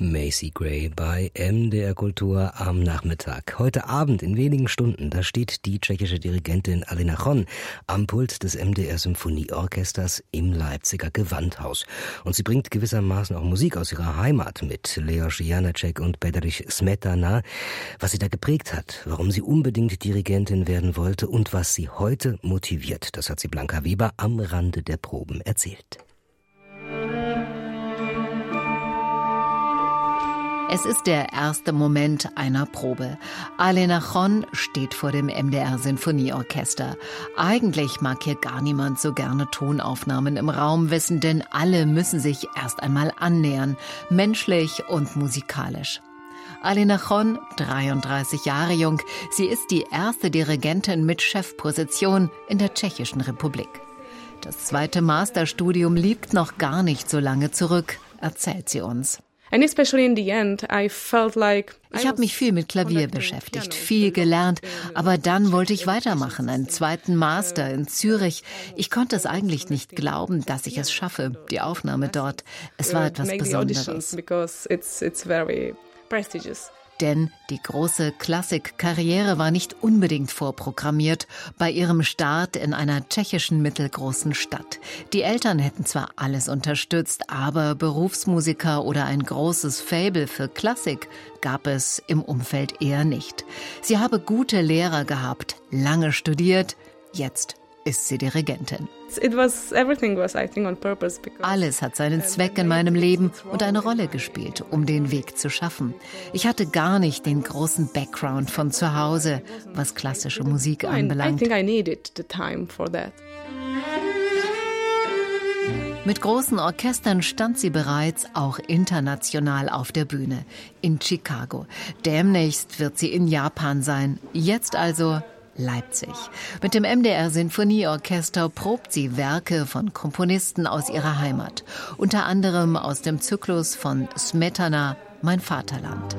Macy Gray bei MDR Kultur am Nachmittag. Heute Abend in wenigen Stunden, da steht die tschechische Dirigentin Alena Chon am Pult des MDR Symphonieorchesters im Leipziger Gewandhaus. Und sie bringt gewissermaßen auch Musik aus ihrer Heimat mit. Leos Janáček und Bedřich Smetana. Was sie da geprägt hat, warum sie unbedingt Dirigentin werden wollte und was sie heute motiviert, das hat sie Blanca Weber am Rande der Proben erzählt. Es ist der erste Moment einer Probe. Alena Chon steht vor dem MDR Sinfonieorchester. Eigentlich mag hier gar niemand so gerne Tonaufnahmen im Raum wissen, denn alle müssen sich erst einmal annähern, menschlich und musikalisch. Alena Chon, 33 Jahre jung, sie ist die erste Dirigentin mit Chefposition in der Tschechischen Republik. Das zweite Masterstudium liegt noch gar nicht so lange zurück, erzählt sie uns. Ich habe mich viel mit Klavier beschäftigt, viel gelernt, aber dann wollte ich weitermachen, einen zweiten Master in Zürich. Ich konnte es eigentlich nicht glauben, dass ich es schaffe, die Aufnahme dort. Es war etwas Besonderes. Denn die große Klassikkarriere war nicht unbedingt vorprogrammiert bei ihrem Start in einer tschechischen mittelgroßen Stadt. Die Eltern hätten zwar alles unterstützt, aber Berufsmusiker oder ein großes Faible für Klassik gab es im Umfeld eher nicht. Sie habe gute Lehrer gehabt, lange studiert, jetzt ist sie Dirigentin. Alles hat seinen Zweck in meinem Leben und eine Rolle gespielt, um den Weg zu schaffen. Ich hatte gar nicht den großen Background von zu Hause, was klassische Musik anbelangt. Mit großen Orchestern stand sie bereits auch international auf der Bühne. In Chicago. Demnächst wird sie in Japan sein. Jetzt also Leipzig. Mit dem MDR Sinfonieorchester probt sie Werke von Komponisten aus ihrer Heimat. Unter anderem aus dem Zyklus von Smetana, Mein Vaterland.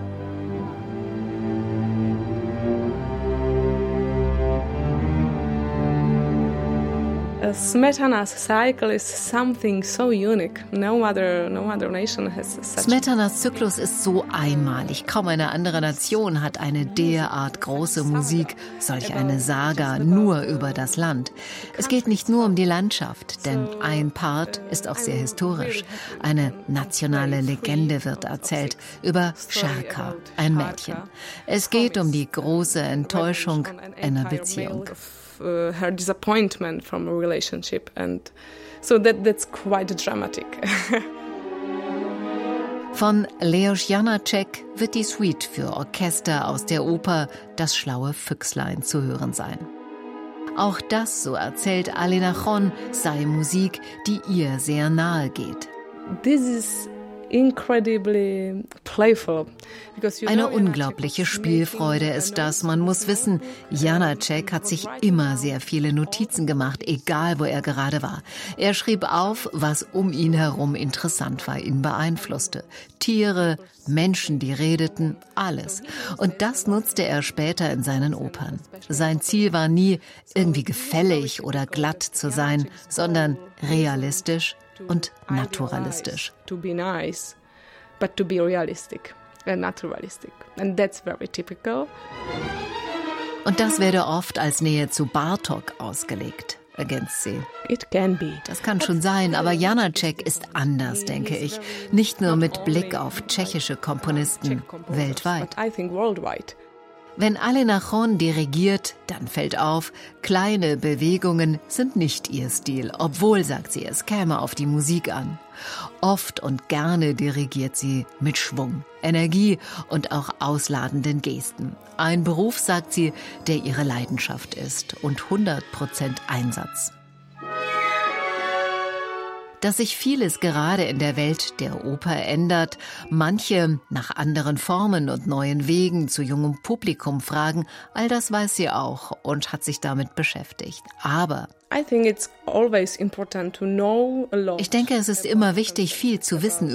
Smetanas cycle is something so unique. No other nation has such. Smetanas Zyklus ist so einmalig. Kaum eine andere Nation hat eine derart große Musik, solch eine Saga nur über das Land. Es geht nicht nur um die Landschaft, denn ein Part ist auch sehr historisch. Eine nationale Legende wird erzählt über Sherka, ein Mädchen. Es geht um die große Enttäuschung einer Beziehung. Her disappointment from a relationship, and so that's quite dramatic. Von Leos Janáček wird die Suite für Orchester aus der Oper Das schlaue Füchslein zu hören sein. Auch das, so erzählt Alena Chon, sei Musik, die ihr sehr nahe geht. This is incredibly playful. Eine unglaubliche Spielfreude ist das. Man muss wissen, Janáček hat sich immer sehr viele Notizen gemacht, egal wo er gerade war. Er schrieb auf, was um ihn herum interessant war, ihn beeinflusste. Tiere, Menschen, die redeten, alles. Und das nutzte er später in seinen Opern. Sein Ziel war nie, irgendwie gefällig oder glatt zu sein, sondern realistisch und naturalistisch. To be nice, but to be realistic and naturalistic. And that's very typical. Und das werde oft als Nähe zu Bartók ausgelegt, ergänzt sie. It can be. Das kann schon sein, aber Janáček ist anders, denke ich. Nicht nur mit Blick auf tschechische Komponisten weltweit. I think worldwide. Wenn Alena Chon dirigiert, dann fällt auf, kleine Bewegungen sind nicht ihr Stil, obwohl, sagt sie, es käme auf die Musik an. Oft und gerne dirigiert sie mit Schwung, Energie und auch ausladenden Gesten. Ein Beruf, sagt sie, der ihre Leidenschaft ist und 100% Einsatz. Dass sich vieles gerade in der Welt der Oper ändert, manche nach anderen Formen und neuen Wegen zu jungem Publikum fragen, all das weiß sie auch und hat sich damit beschäftigt. Aber ich denke, es ist immer wichtig, viel zu wissen